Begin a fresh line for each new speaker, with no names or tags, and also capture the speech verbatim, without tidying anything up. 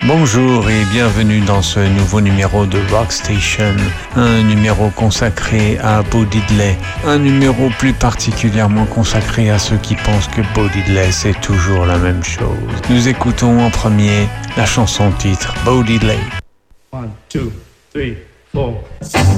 Bonjour et bienvenue dans ce nouveau numéro de Rock Station, un numéro consacré à Bo Diddley, un numéro plus particulièrement consacré à ceux qui pensent que Bo Diddley c'est toujours la même chose. Nous écoutons en premier la chanson titre Bo Diddley.
One, two, three, four.